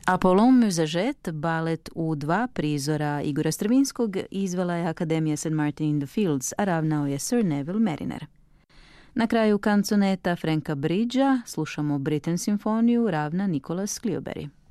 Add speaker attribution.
Speaker 1: Apollon Musajet, balet u 2 prizora Igora Stravinskog, izvela je Akademija St. Martin in the Fields, a ravnao je Sir Neville Mariner. Na kraju kanconeta Franka Bridgea slušamo Britten simfoniju, ravna Nicholas Cleobury.